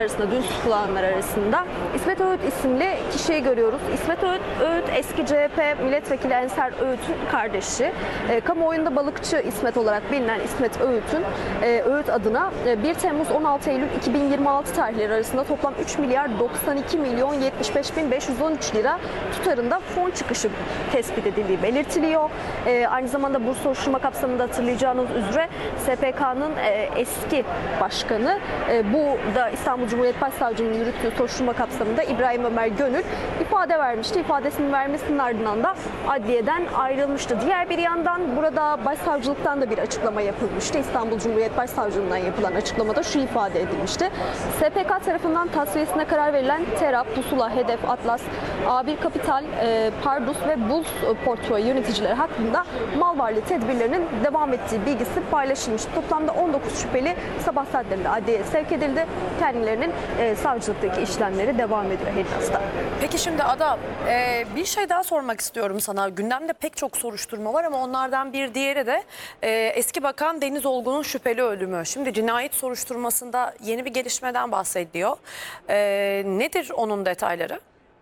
arasında, dün tutuklananlar arasında İsmet Öğüt isimli kişiyi görüyoruz. İsmet Öğüt eski CHP milletvekili Enser Öğüt'ün kardeşi. Kamuoyunda balıkçı İsmet olarak bilinen İsmet Öğüt'ün Öğüt adına 1 Temmuz 16 Eylül 2026 tarihleri arasında toplam 3 milyar 92 milyon 75 bin 513 lira tutarında fon çıkışı tespit edildiği belirtiliyor. Aynı zamanda bu soruşturma kapsamında hatırlayacağınız üzere SPK'nın eski başkanı, bu da İstanbul Cumhuriyet Başsavcılığı'nın yürüttüğü soruşturma kapsamında İbrahim Ömer Gönül ifade vermişti. İfadesini vermesinin ardından da adliyeden ayrılmıştı. Diğer bir yandan burada Başsavcılıktan da bir açıklama yapılmıştı. İstanbul Cumhuriyet Başsavcılığı'ndan yapılan açıklamada şu ifade edilmişti. SPK tarafından tasfiyesine karar verilen TERA, Pusula, Hedef, Atlas, A1 Kapital, Pardus ve Bulls portföy yöneticileri hakkında mal varlığı tedbirlerinin devam ettiği bilgisi paylaşılmıştı. Toplamda 19 şüpheli sabah saatlerinde adliyeye sevk edildi. Kendilerinin savcılıktaki işlemleri devam ediyor Hellas'ta. Peki şimdi Ada, bir şey daha sormak istiyorum sana. Gündemde pek çok soruşturma var ama onlardan bir diğeri de eski bakan Deniz Olgun'un şüpheli ölümü. Şimdi cinayet soruşturmasında yeni bir gelişmeden bahsediliyor. Nedir onun detayları?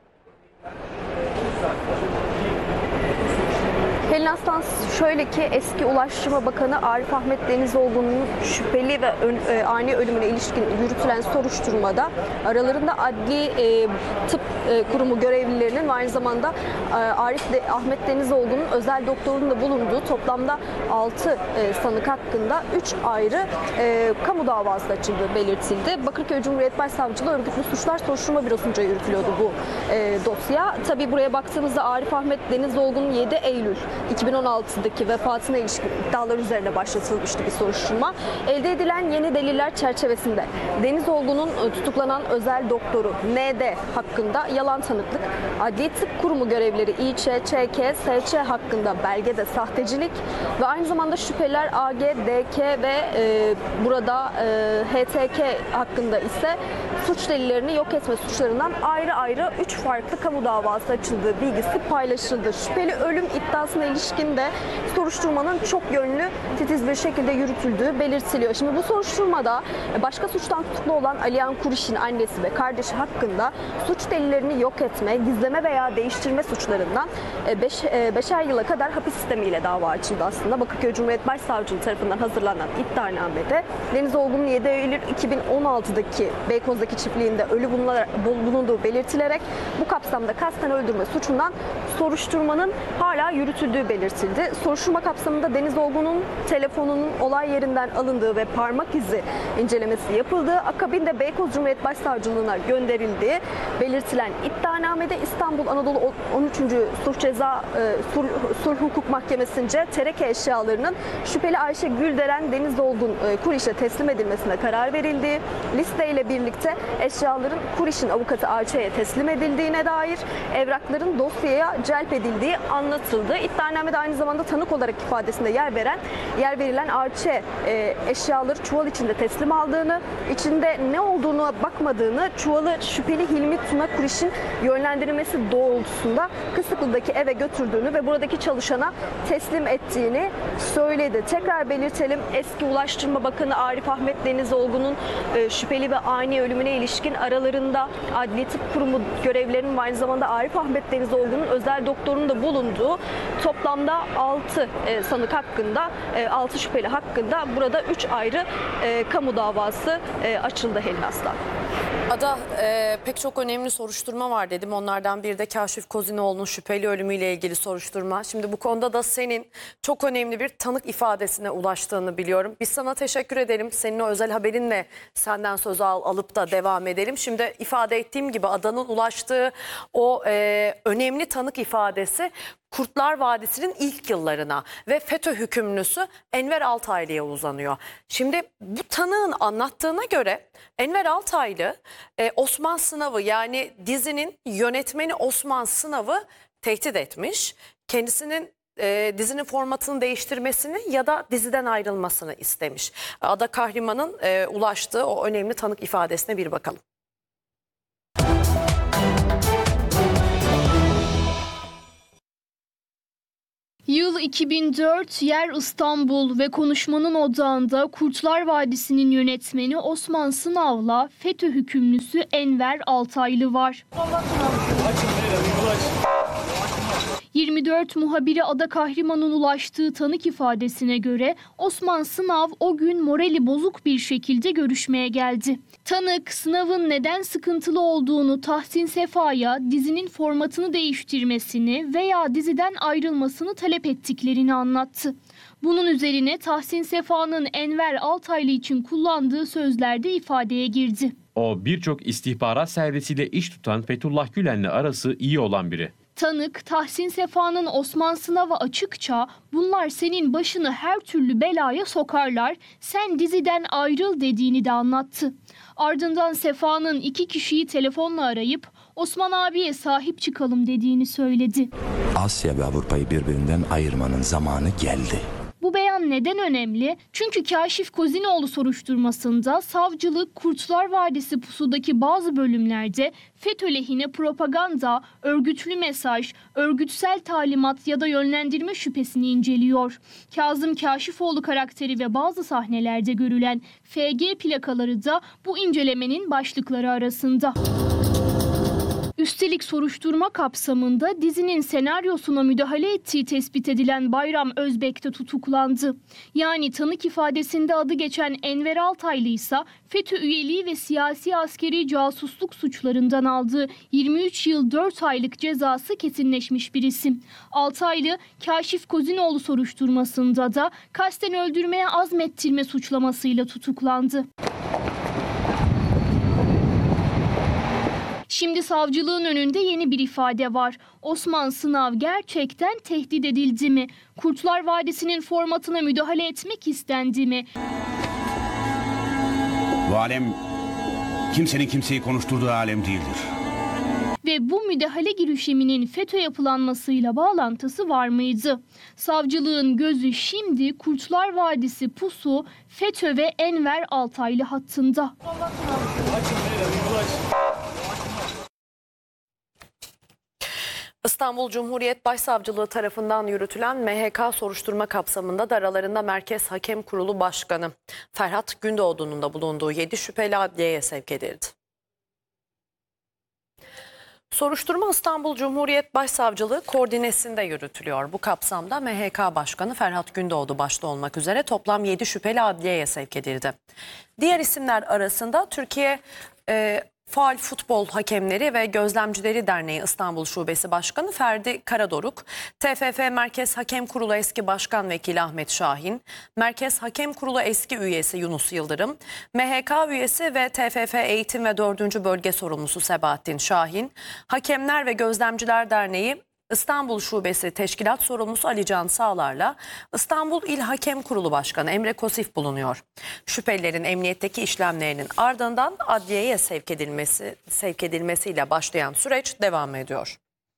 Hellas'tan şöyle ki eski Ulaştırma Bakanı Arif Ahmet Denizoğlu'nun şüpheli ve ani ölümüne ilişkin yürütülen soruşturmada aralarında adli tıp kurumu görevlilerinin ve aynı zamanda Ahmet Denizoğlu'nun özel doktorunun da bulunduğu toplamda 6 sanık hakkında 3 ayrı kamu davası açıldığı belirtildi. Bakırköy Cumhuriyet Başsavcılığı Örgütlü Suçlar Soruşturma Bürosu'nca yürütülüyordu bu dosya. Tabii buraya baktığımızda Arif Ahmet Denizoğlu'nun 7 Eylül 2016'daki vefatına ilişkin iddialar üzerine başlatılmıştı bir soruşturma. Elde edilen yeni deliller çerçevesinde Denizoğlu'nun tutuklanan özel doktoru ND hakkında yalan tanıklık, Adli Tıp Kurumu görevlileri İÇ, ÇK, SÇ hakkında belgede sahtecilik ve aynı zamanda şüpheliler AG, DK ve burada HTK hakkında ise suç delillerini yok etme suçlarından ayrı ayrı 3 farklı kamu davası açıldığı bilgisi paylaşıldı. Şüpheli ölüm iddiasına ilişkin de soruşturmanın çok yönlü, titiz bir şekilde yürütüldüğü belirtiliyor. Şimdi bu soruşturmada başka suçtan tutuklu olan Aliyan Kuriş'in annesi ve kardeşi hakkında suç delillerini yok etme, gizleme veya değiştirme suçlarından 5'er yıla kadar hapis sistemiyle dava açıldı aslında. Bakırköy Cumhuriyet Başsavcılığı tarafından hazırlanan iddianamede Deniz Olgun'un 7 Eylül 2016'daki Beykoz'daki çiftliğinde ölü bulunduğu belirtilerek bu kapsamda kasten öldürme suçundan soruşturmanın hala yürütüldüğü belirtildi. Soruşturma kapsamında Deniz Olgun'un telefonunun olay yerinden alındığı ve parmak izi incelemesi yapıldığı, akabinde Beykoz Cumhuriyet Başsavcılığına gönderildiği belirtilen iddianamede İstanbul Anadolu 13. Sulh Hukuk Mahkemesi'nce tereke eşyalarının şüpheli Ayşe Gülderen Deniz Olgun Kuriş'e teslim edilmesine karar verildiği, listeyle birlikte eşyaların Kuriş'in avukatı Ayça'ya teslim edildiğine dair evrakların dosyaya celp edildiği anlatıldı. İddianamede aynı zamanda tanık olarak ifadesinde yer verilen Ayça eşyaları çuval içinde teslim aldığını, içinde ne olduğuna bakmadığını, çuvalı şüpheli Hilmi Tuna Kuriş'in yönlendirilmesi doğrultusunda Kısıklı'daki eve götürdüğünü ve buradaki çalışana teslim ettiğini söyledi. Tekrar belirtelim, eski Ulaştırma Bakanı Arif Ahmet Denizoğlu'nun şüpheli ve ani ölümüne ilişkin aralarında Adli Tıp Kurumu görevlilerinin ve aynı zamanda Arif Ahmet Denizoğlu'nun özel doktorunun da bulunduğu toplamda 6 sanık hakkında, 6 şüpheli hakkında burada 3 ayrı kamu davası açıldı Hellas'ta. Ada, pek çok önemli soruşturma var dedim. Onlardan biri de Kaşif Kozinoğlu'nun şüpheli ölümüyle ilgili soruşturma. Şimdi bu konuda da senin çok önemli bir tanık ifadesine ulaştığını biliyorum. Biz sana teşekkür edelim. Senin o özel haberinle senden söz alıp da devam edelim. Şimdi ifade ettiğim gibi Ada'nın ulaştığı o önemli tanık ifadesi Kurtlar Vadisi'nin ilk yıllarına ve FETÖ hükümlüsü Enver Altaylı'ya uzanıyor. Şimdi bu tanığın anlattığına göre Enver Altaylı Osman Sınav'ı, yani dizinin yönetmeni Osman Sınav'ı tehdit etmiş. Kendisinin dizinin formatını değiştirmesini ya da diziden ayrılmasını istemiş. Ada Kahraman'ın ulaştığı o önemli tanık ifadesine bir bakalım. Yıl 2004, yer İstanbul ve konuşmanın odağında Kurtlar Vadisi'nin yönetmeni Osman Sınav'la FETÖ hükümlüsü Enver Altaylı var. 24 muhabiri Ada Kahriman'ın ulaştığı tanık ifadesine göre Osman Sınav o gün morali bozuk bir şekilde görüşmeye geldi. Tanık, Sınav'ın neden sıkıntılı olduğunu Tahsin Sefa'ya dizinin formatını değiştirmesini veya diziden ayrılmasını talep ettiklerini anlattı. Bunun üzerine Tahsin Sefa'nın Enver Altaylı için kullandığı sözlerde ifadeye girdi. O birçok istihbarat servisiyle iş tutan Fethullah Gülen'le arası iyi olan biri. Tanık, Tahsin Sefa'nın Osman Sınav'a açıkça bunlar senin başını her türlü belaya sokarlar, sen diziden ayrıl dediğini de anlattı. Ardından Sefa'nın 2 kişiyi telefonla arayıp Osman abiye sahip çıkalım dediğini söyledi. Asya ve Avrupa'yı birbirinden ayırmanın zamanı geldi. Bu beyan neden önemli? Çünkü Kaşif Kozinoğlu soruşturmasında savcılık Kurtlar Vadisi pusudaki bazı bölümlerde FETÖ lehine propaganda, örgütlü mesaj, örgütsel talimat ya da yönlendirme şüphesini inceliyor. Kazım Kaşifoğlu karakteri ve bazı sahnelerde görülen FG plakaları da bu incelemenin başlıkları arasında. Üstelik soruşturma kapsamında dizinin senaryosuna müdahale ettiği tespit edilen Bayram Özbek de tutuklandı. Yani tanık ifadesinde adı geçen Enver Altaylı ise FETÖ üyeliği ve siyasi askeri casusluk suçlarından aldığı 23 yıl 4 aylık cezası kesinleşmiş bir isim. Altaylı, Kaşif Kozinoğlu soruşturmasında da kasten öldürmeye azmettirme suçlamasıyla tutuklandı. Şimdi savcılığın önünde yeni bir ifade var. Osman Sınav gerçekten tehdit edildi mi? Kurtlar Vadisi'nin formatına müdahale etmek istendi mi? Bu alem kimsenin kimseyi konuşturduğu alem değildir. Ve bu müdahale girişiminin FETÖ yapılanmasıyla bağlantısı var mıydı? Savcılığın gözü şimdi Kurtlar Vadisi pusu, FETÖ ve Enver Altaylı hattında. İstanbul Cumhuriyet Başsavcılığı tarafından yürütülen MHK soruşturma kapsamında da aralarında Merkez Hakem Kurulu Başkanı Ferhat Gündoğdu'nun da bulunduğu 7 şüpheli adliyeye sevk edildi. Soruşturma İstanbul Cumhuriyet Başsavcılığı koordinesinde yürütülüyor. Bu kapsamda MHK Başkanı Ferhat Gündoğdu başta olmak üzere toplam 7 şüpheli adliyeye sevk edildi. Diğer isimler arasında Türkiye Faal Futbol Hakemleri ve Gözlemcileri Derneği İstanbul Şubesi Başkanı Ferdi Karadoruk, TFF Merkez Hakem Kurulu Eski Başkan Vekili Ahmet Şahin, Merkez Hakem Kurulu Eski Üyesi Yunus Yıldırım, MHK Üyesi ve TFF Eğitim ve 4. Bölge Sorumlusu Sebahattin Şahin, Hakemler ve Gözlemciler Derneği İstanbul Şubesi Teşkilat Sorumlusu Ali Can Sağlar'la İstanbul İl Hakem Kurulu Başkanı Emre Kosif bulunuyor. Şüphelilerin emniyetteki işlemlerinin ardından adliyeye sevk edilmesiyle başlayan süreç devam ediyor.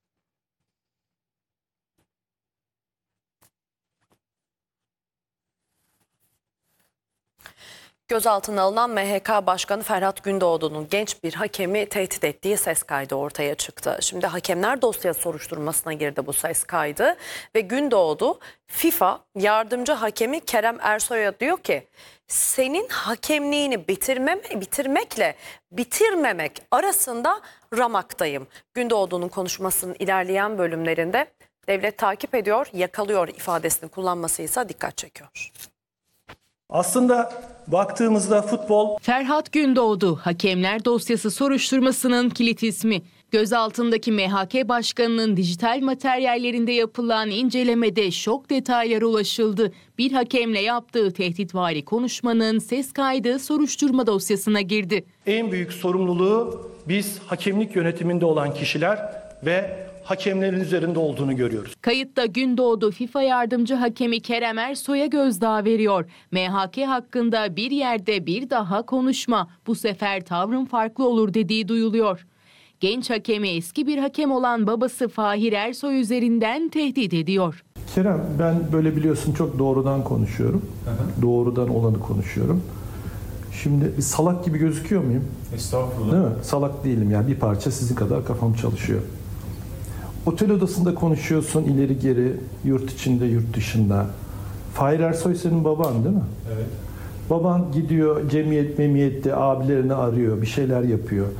Gözaltına alınan MHK Başkanı Ferhat Gündoğdu'nun genç bir hakemi tehdit ettiği ses kaydı ortaya çıktı. Şimdi hakemler dosyası soruşturmasına girdi bu ses kaydı ve Gündoğdu FIFA yardımcı hakemi Kerem Ersoy'a diyor ki senin hakemliğini bitirmekle bitirmemek arasında ramaktayım. Gündoğdu'nun konuşmasının ilerleyen bölümlerinde devlet takip ediyor, yakalıyor ifadesini kullanması ise dikkat çekiyor. Aslında baktığımızda futbol... Ferhat Gündoğdu, hakemler dosyası soruşturmasının kilit ismi. Gözaltındaki MHK Başkanı'nın dijital materyallerinde yapılan incelemede şok detaylara ulaşıldı. Bir hakemle yaptığı tehditvari konuşmanın ses kaydı soruşturma dosyasına girdi. En büyük sorumluluğu biz hakemlik yönetiminde olan kişiler ve hakemlerin üzerinde olduğunu görüyoruz. Kayıtta Gündoğdu FIFA yardımcı hakemi Kerem Ersoy'a gözdağı veriyor. MHK hakkında bir yerde bir daha konuşma, bu sefer tavrın farklı olur dediği duyuluyor. Genç hakemi eski bir hakem olan babası Fahir Ersoy üzerinden tehdit ediyor. Kerem, ben böyle biliyorsun çok doğrudan konuşuyorum. Doğrudan olanı konuşuyorum. Şimdi bir salak gibi gözüküyor muyum? Estağfurullah. Değil mi? Salak değilim yani, bir parça sizin kadar kafam çalışıyor. otel odasında konuşuyorsun ileri geri, yurt içinde, yurt dışında. Fahir Ersoy senin baban değil mi? Evet. Baban gidiyor cemiyet memiyette abilerini arıyor, bir şeyler yapıyor.